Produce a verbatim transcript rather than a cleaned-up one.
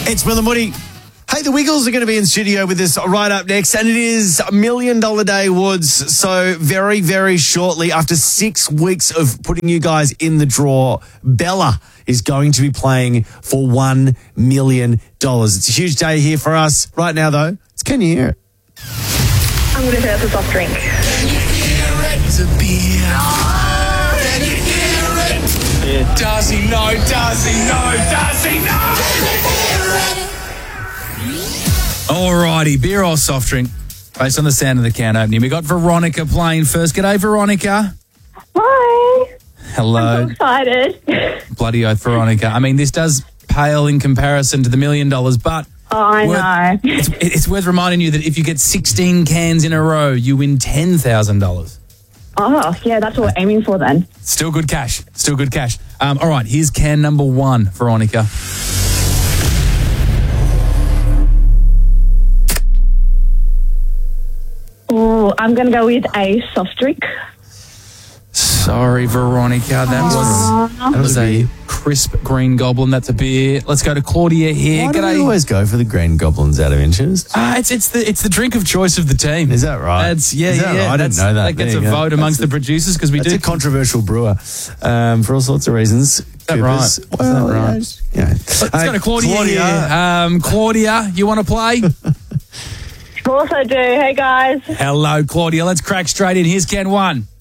It's Will and Woody. Hey, the Wiggles are going to be in studio with us right up next, and it is Million Dollar Day Awards. So very, very shortly, after six weeks of putting you guys in the draw, Bella is going to be playing for one million dollars. It's a huge day here for us. Right now, though, it's Can You Hear It? I'm going to say it's a soft drink. Can you hear it? It's a beer. Oh, can you hear it? Yeah. Does he know? Does he know? Does he know? Can you hear it? Alrighty, beer or soft drink, based on the sound of the can opening. We got Veronica playing first. G'day, Veronica. Hi. Hello. I'm so excited. Bloody oath, Veronica. I mean, this does pale in comparison to the million dollars, but Oh, I worth, know. it's, it's worth reminding you that if you get sixteen cans in a row, you win ten thousand dollars. Oh, yeah, that's what we're aiming for then. Still good cash. Still good cash. Um, all right, here's can number one, Veronica. Oh, I'm going to go with a soft drink. Sorry, Veronica. That was, that was a crisp green goblin. That's a beer. Let's go to Claudia here. Why do G'day. we always go for the Green Goblins out of interest? Ah, it's it's the it's the drink of choice of the team. Is that right? That's yeah, Is yeah. that yeah. right? I didn't That's- know that. That gets There a you go. vote amongst That's the producers because we That's do. a controversial brewer um, for all sorts of reasons. Is that right? Is that right? Yeah, yeah. Let's go to Claudia. Here. Um, Claudia, you want to play? Of course I do. Hey, guys. Hello, Claudia. Let's crack straight in. Here's can one.